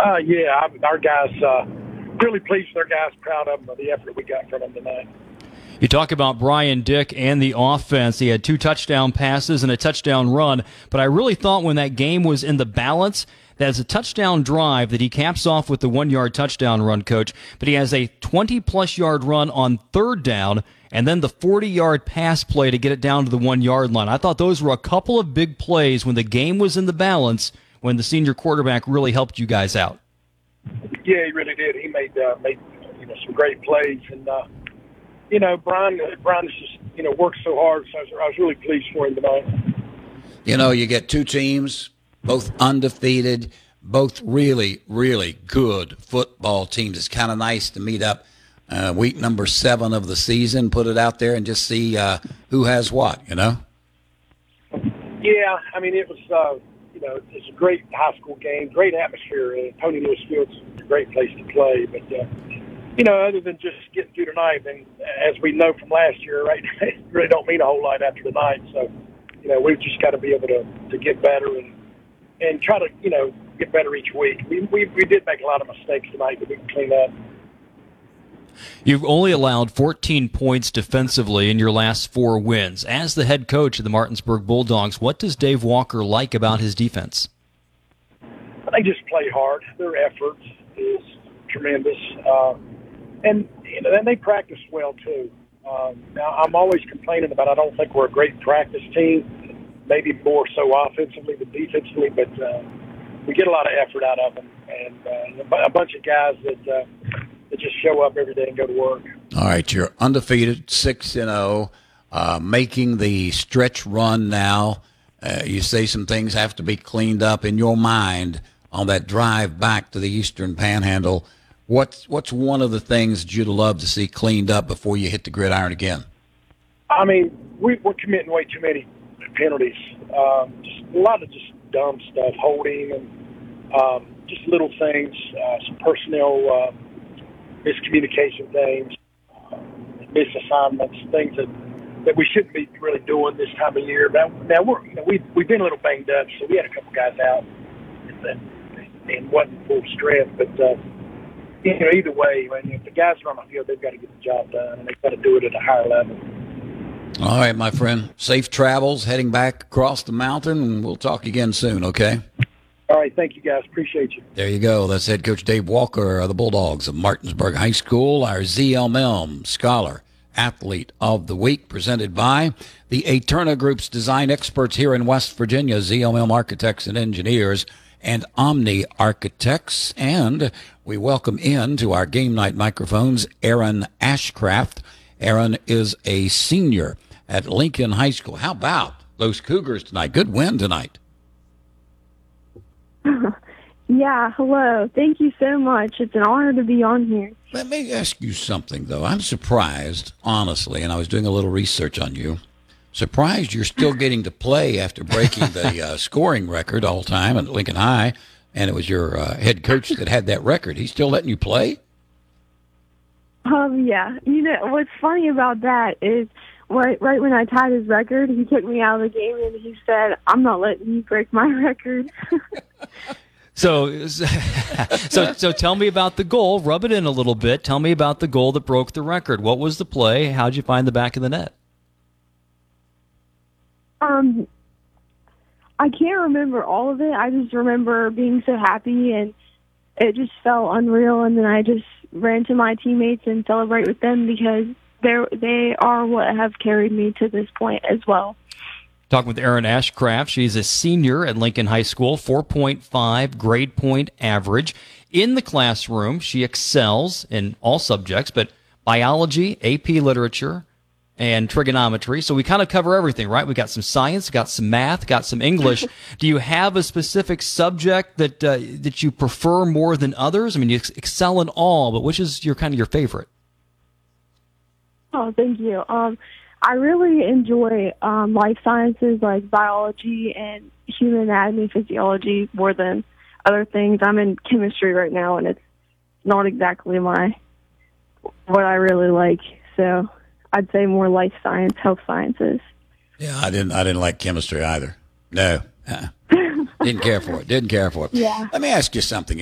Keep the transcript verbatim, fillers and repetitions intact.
Uh, yeah, I, our guys, uh, really pleased with our guys, proud of them, of the effort we got from them tonight. You talk about Brian Dick and the offense. He had two touchdown passes and a touchdown run, but I really thought when that game was in the balance, that as a touchdown drive that he caps off with the one-yard touchdown run, Coach, but he has a twenty-plus yard run on third down and then the forty-yard pass play to get it down to the one-yard line. I thought those were a couple of big plays when the game was in the balance, when the senior quarterback really helped you guys out. Yeah, he really did. He made uh, made you know some great plays, and uh, you know Brian Brian just you know worked so hard. So I was, I was really pleased for him tonight. You know, you get two teams, both undefeated, both really, really good football teams. It's kind of nice to meet up uh, week number seven of the season, put it out there, and just see uh, who has what. You know. Yeah, I mean it was. Uh, You know, it's a great high school game, great atmosphere. Uh, Tony Lewis Field's a great place to play. But, uh, you know, other than just getting through tonight, and as we know from last year, right, it really don't mean a whole lot after tonight. So, you know, we've just got to be able to, to get better and and try to, you know, get better each week. We, we, we did make a lot of mistakes tonight that we can clean up. You've only allowed fourteen points defensively in your last four wins. As the head coach of the Martinsburg Bulldogs, what does Dave Walker like about his defense? They just play hard. Their effort is tremendous. Uh, and, you know, and they practice well, too. Um, now, I'm always complaining about I don't think we're a great practice team, maybe more so offensively than defensively, but uh, we get a lot of effort out of them. And uh, a bunch of guys that uh, – that just show up every day and go to work. All right, you're undefeated, six and zero, uh, making the stretch run now. Uh, you say some things have to be cleaned up in your mind on that drive back to the Eastern Panhandle. What's what's one of the things that you'd love to see cleaned up before you hit the gridiron again? I mean, we, we're committing way too many penalties. Um, just a lot of just dumb stuff, holding and um, just little things, uh, some personnel. Uh, miscommunication things, uh, misassignments, things that, that we shouldn't be really doing this time of year. Now, now we're, you know, we've, we've been a little banged up, so we had a couple guys out and, and wasn't full strength. But, uh, you know, either way, when if the guys are on the field, they've got to get the job done, and they've got to do it at a higher level. All right, my friend. Safe travels heading back across the mountain, and we'll talk again soon, okay? All right, thank you, guys. Appreciate you. There you go. That's head coach Dave Walker of the Bulldogs of Martinsburg High School, our Z L M E L M Scholar Athlete of the Week, presented by the Eterna Group's design experts here in West Virginia, Z L M E L M Architects and Engineers, and Omni Architects. And we welcome in to our game night microphones Aaron Ashcraft. Aaron is a senior at Lincoln High School. How about those Cougars tonight? Good win tonight. Yeah, hello. Thank you so much. It's an honor to be on here. Let me ask you something, though. I'm surprised, honestly, and I was doing a little research on you. Surprised you're still getting to play after breaking the uh, scoring record all time at Lincoln High, and it was your uh, head coach that had that record. He's still letting you play? Um, yeah. You know, what's funny about that is right, right when I tied his record, he took me out of the game and he said, I'm not letting you break my record. So, so, so tell me about the goal. Rub it in a little bit. Tell me about the goal that broke the record. What was the play? How'd you find the back of the net? Um, I can't remember all of it. I just remember being so happy, and it just felt unreal. And then I just ran to my teammates and celebrate with them because they they are what have carried me to this point as well. Talking with Aaron Ashcraft. She's a senior at Lincoln High School, four point five grade point average. In the classroom, she excels in all subjects, but biology, A P literature, and trigonometry. So we kind of cover everything, right? We got some science, got some math, got some English. Do you have a specific subject that uh, that you prefer more than others? I mean, you excel in all, but which is your kind of your favorite? Oh, thank you. Um, I really enjoy um, life sciences like biology and human anatomy, physiology more than other things. I'm in chemistry right now, and it's not exactly my what I really like. So I'd say more life science, health sciences. Yeah, I didn't. I didn't like chemistry either. No, uh-uh. Didn't care for it. Didn't care for it. Yeah. Let me ask you something.